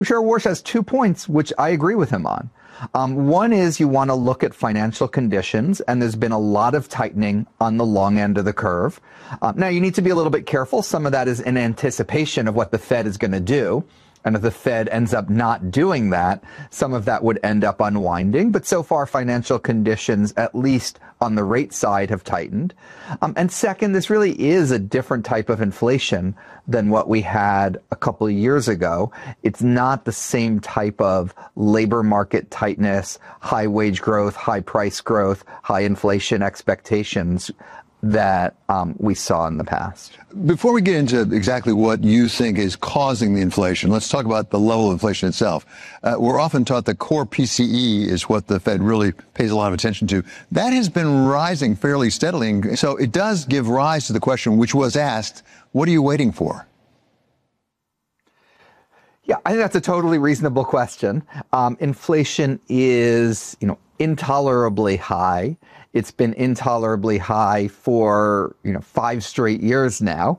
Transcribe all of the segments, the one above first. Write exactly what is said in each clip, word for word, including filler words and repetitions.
Chair Warsh has two points, which I agree with him on. Um, one is you want to look at financial conditions, and there's been a lot of tightening on the long end of the curve. Um, now, you need to be a little bit careful. Some of that is in anticipation of what the Fed is going to do. And if the Fed ends up not doing that, some of that would end up unwinding. But so far, financial conditions, at least on the rate side, have tightened. Um, and second, this really is a different type of inflation than what we had a couple of years ago. It's not the same type of labor market tightness, high wage growth, high price growth, high inflation expectations that um, we saw in the past. Before we get into exactly what you think is causing the inflation, let's talk about the level of inflation itself. Uh, we're often taught that core P C E is what the Fed really pays a lot of attention to. That has been rising fairly steadily. So it does give rise to the question, which was asked, what are you waiting for? Yeah, I think that's a totally reasonable question. Um, inflation is, you know, intolerably high. It's been intolerably high for, you know, five straight years now.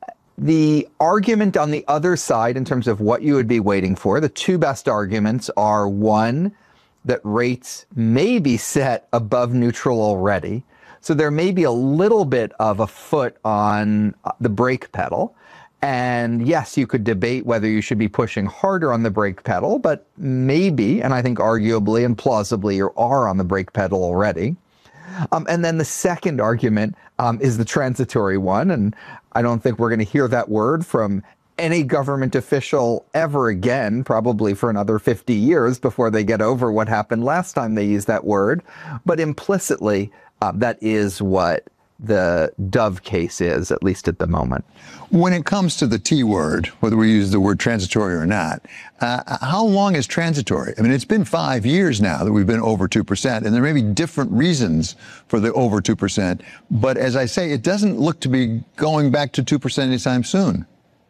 The argument on the other side, in terms of what you would be waiting for, the two best arguments are, one, that rates may be set above neutral already. So there may be a little bit of a foot on the brake pedal. And yes, you could debate whether you should be pushing harder on the brake pedal, but maybe, and I think arguably and plausibly, you are on the brake pedal already. Um, and then the second argument um, is the transitory one, and I don't think we're going to hear that word from any government official ever again, probably for another fifty years before they get over what happened last time they used that word. But implicitly, uh, that is what the Dove case is, at least at the moment. When it comes to the T word, whether we use the word transitory or not, uh, how long is transitory? I mean, it's been five years now that we've been over two percent, and there may be different reasons for the over two percent. But as I say, it doesn't look to be going back to two percent anytime soon.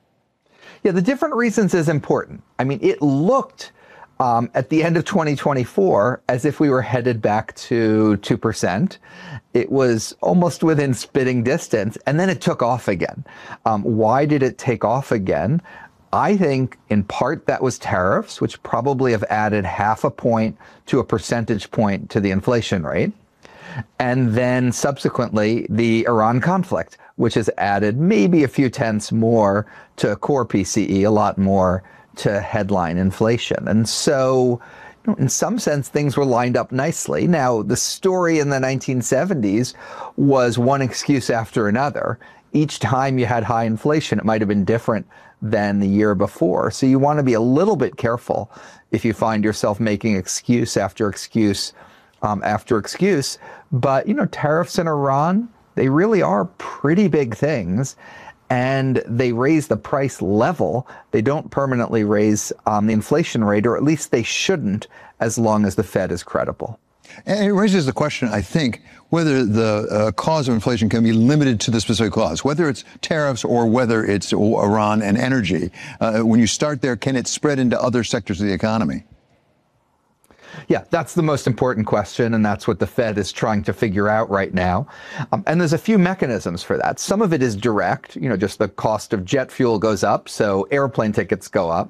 Yeah, the different reasons is important. I mean, it looked Um, at the end of twenty twenty-four, as if we were headed back to two percent. It was almost within spitting distance, and then it took off again. Um, why did it take off again? I think in part that was tariffs, which probably have added half a point to a percentage point to the inflation rate. And then subsequently the Iran conflict, which has added maybe a few tenths more to core P C E, a lot more to headline inflation. And so, you know, in some sense, things were lined up nicely. Now, the story in the nineteen seventies was one excuse after another. Each time you had high inflation, it might have been different than the year before. So you want to be a little bit careful if you find yourself making excuse after excuse um, after excuse. But, you know, tariffs in Iran, they really are pretty big things. And they raise the price level. They don't permanently raise um, the inflation rate, or at least they shouldn't, as long as the Fed is credible. And it raises the question, I think, whether the uh, cause of inflation can be limited to the specific cause, whether it's tariffs or whether it's Iran and energy. Uh, when you start there, can it spread into other sectors of the economy? Yeah, that's the most important question, and that's what the Fed is trying to figure out right now. Um, and there's a few mechanisms for that. Some of it is direct, you know, just the cost of jet fuel goes up, so airplane tickets go up.